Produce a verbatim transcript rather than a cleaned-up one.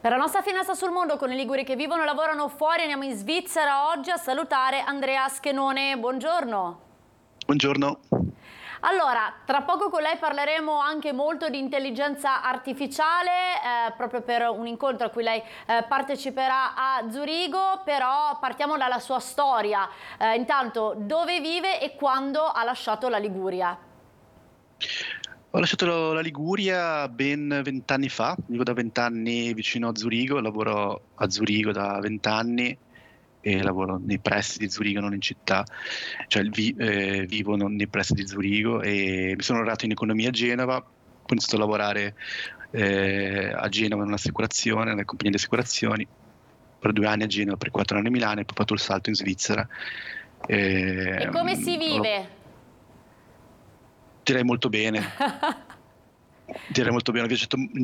Per la nostra finestra sul mondo con i liguri che vivono e lavorano fuori andiamo in Svizzera oggi a salutare Andrea Schenone. Buongiorno. Buongiorno. Allora, tra poco con lei parleremo anche molto di intelligenza artificiale, eh, proprio per un incontro a cui lei eh, parteciperà a Zurigo, però partiamo dalla sua storia. Eh, intanto, dove vive e quando ha lasciato la Liguria? Ho lasciato la Liguria ben vent'anni fa, vivo da vent'anni vicino a Zurigo, lavoro a Zurigo da vent'anni e lavoro nei pressi di Zurigo, non in città, cioè vi, eh, vivo non nei pressi di Zurigo e mi sono laureato in economia a Genova, ho iniziato a lavorare eh, a Genova in un'assicurazione, nella compagnia di assicurazioni, per due anni a Genova, per quattro anni a Milano e poi ho fatto il salto in Svizzera. E, E, e come si ho, vive? direi molto bene. Direi molto bene, mi è piaciuto